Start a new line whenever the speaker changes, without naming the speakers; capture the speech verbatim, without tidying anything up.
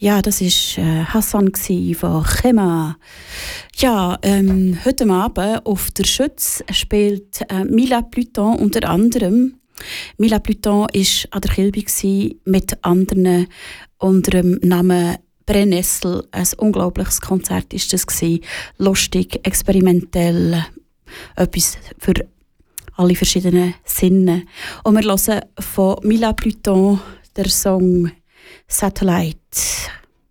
Ja, das war äh, Hassan von Chema. Ja, ähm, heute Abend auf der Schütz spielt äh, Mila Pluton unter anderem. Mila Pluton war an der Kilby mit anderen unter dem Namen Brennnessel. Ein unglaubliches Konzert war das. Lustig, experimentell, etwas für alle verschiedenen Sinne. Und wir hören von Mila Pluton den Song Satellite.